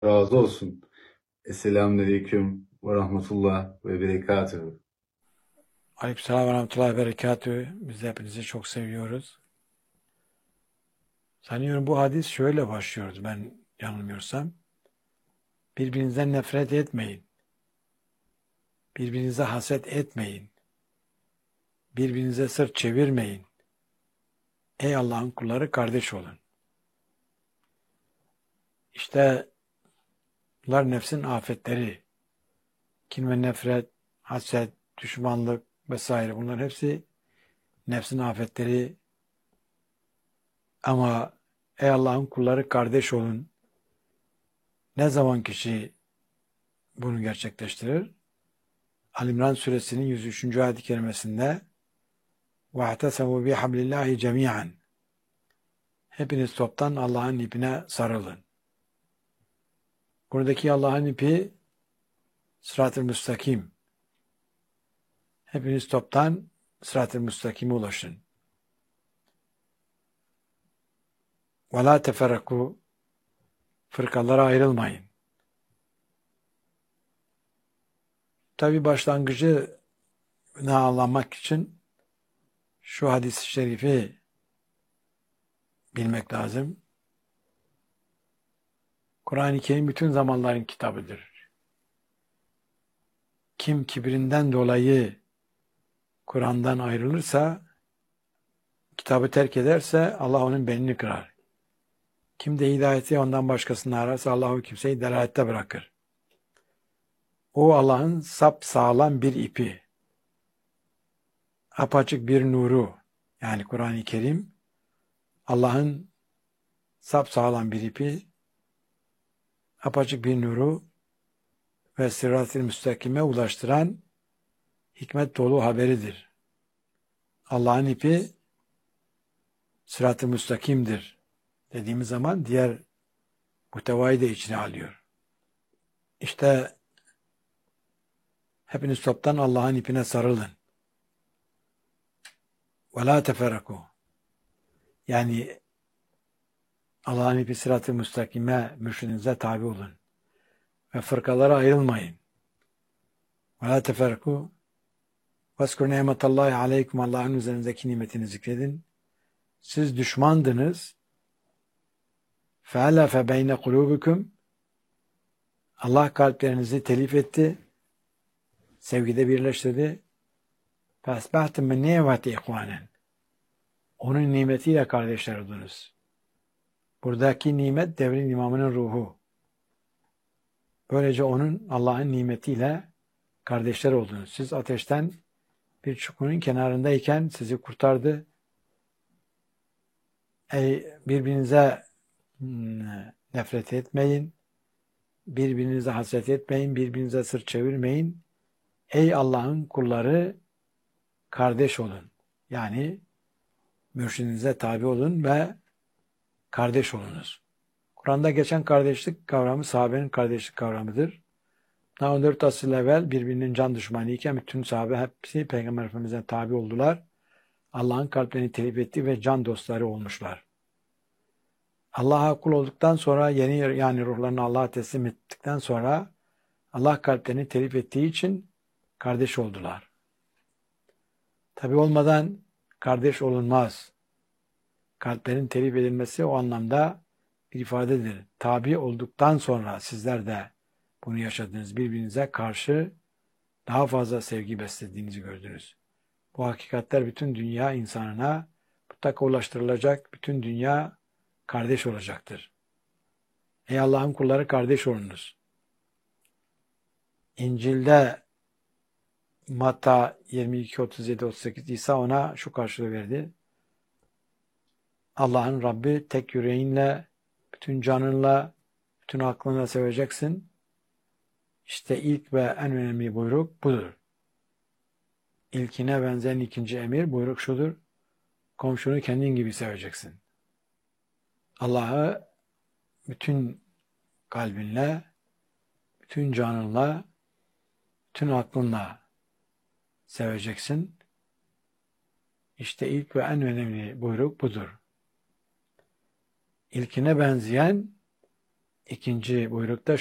Razı olsun. Selamünaleyküm ve rahmetullah ve berekatuhu. Aleykümselam ve rahmetullahi ve berekatühü. Biz de hepinizi çok seviyoruz. Sanıyorum bu hadis şöyle başlıyoruz ben yanılmıyorsam. Birbirinizden nefret etmeyin. Birbirinize haset etmeyin. Birbirinize sırt çevirmeyin. Ey Allah'ın kulları kardeş olun. İşte bunlar nefsin afetleri. Kin ve nefret, haset, düşmanlık vesaire bunların hepsi nefsin afetleri. Ama ey Allah'ın kulları kardeş olun. Ne zaman kişi bunu gerçekleştirir? Ali-İmran suresinin 103. ayet-i kerimesinde وَاَعْتَسَمُوا بِحَبْلِ اللّٰهِ جَمِيعًا Hepiniz toptan Allah'ın ipine sarılın. Buradaki Allah'ın ipi sırat-ı müstakim. Hepiniz toptan sırat-ı müstakime ulaşın. وَلَا تَفَرَّقُوا Fırkalara ayrılmayın. Tabi başlangıcı anlamak için şu hadis-i şerifi bilmek lazım. Kur'an-ı Kerim bütün zamanların kitabıdır. Kim kibrinden dolayı Kur'an'dan ayrılırsa, kitabı terk ederse Allah onun belini kırar. Kim de hidayeti ondan başkasını ararsa Allah o kimseyi delalette bırakır. O Allah'ın sapsağlam bir ipi, apaçık bir nuru, yani Kur'an-ı Kerim, Allah'ın sapsağlam bir ipi, apaçık bir nuru ve sırat-ı müstakime ulaştıran hikmet dolu haberidir. Allah'ın ipi sırat-ı müstakimdir dediğimiz zaman diğer muhtevayı da içine alıyor. İşte hepiniz toptan Allah'ın ipine sarılın. وَلَا تَفَرَّقُوا Yani Allah'ın ipi sırat-ı müstakime mürşidinize tabi olun. Ve fırkalara ayrılmayın. وَلَا تَفَرَّقُوا وَاسْكُرْ نِعْمَةَ اللّٰهِ عَلَيْكُمْ Allah'ın üzerinizdeki nimetini zikredin. Siz düşmandınız. فَأَلَفَ بَيْنَ قُلُوبِكُمْ Allah kalplerinizi telif etti. Sevgide birleştirdi. فَأَسْبَحْتُمْ مِنْ نِعْمَةِ اِخْوَانًا Onun nimetiyle kardeşler oldunuz. Buradaki nimet devrin imamının ruhu. Böylece onun Allah'ın nimetiyle kardeşler oldunuz. Siz ateşten bir çukurun kenarındayken sizi kurtardı. Birbirinize nefret etmeyin. Birbirinize haset etmeyin. Birbirinize sırt çevirmeyin. Ey Allah'ın kulları kardeş olun. Yani mürşidinize tabi olun ve kardeş olunuz. Kur'an'da geçen kardeşlik kavramı sahabenin kardeşlik kavramıdır. Daha 14 asır evvel birbirinin can düşmanı iken bütün sahabe hepsi Peygamber Efendimiz'e tabi oldular. Allah'ın kalplerini telif etti ve can dostları olmuşlar. Allah'a kul olduktan sonra yani ruhlarını Allah'a teslim ettikten sonra Allah kalplerini telif ettiği için kardeş oldular. Tabi olmadan kardeş olunmaz. Kalplerin telif edilmesi o anlamda bir ifadedir. Tabi olduktan sonra sizler de bunu yaşadınız. Birbirinize karşı daha fazla sevgi beslediğinizi gördünüz. Bu hakikatler bütün dünya insanına mutlaka ulaştırılacak. Bütün dünya kardeş olacaktır. Ey Allah'ın kulları kardeş olunuz. İncil'de Matta 22, 37, 38 İsa ona şu karşılığı verdi. Allah'ın Rabbi tek yüreğinle, bütün canınla, bütün aklınla seveceksin. İşte ilk ve en önemli buyruk budur. İlkine benzeyen ikinci emir buyruk şudur. Komşunu kendin gibi seveceksin. Allah'ı bütün kalbinle, bütün canınla, bütün aklınla seveceksin. İşte ilk ve en önemli buyruk budur. İlkine benzeyen İkinci buyrukta